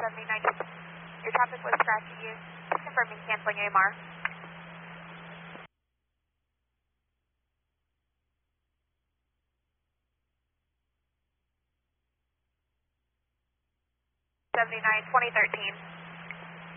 79. Your traffic was scratching you. Just confirming canceling AMR. 79, 2013.